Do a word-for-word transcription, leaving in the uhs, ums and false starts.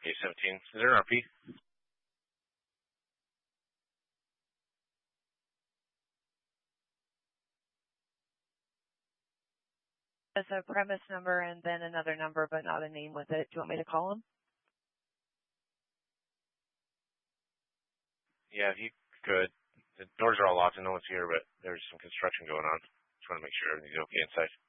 A seventeen. Is there an R P? It's a premise number and then another number, but not a name with it. Do you want me to call him? Yeah, if you could. The doors are all locked and no one's here, but there's some construction going on. Just want to make sure everything's okay inside.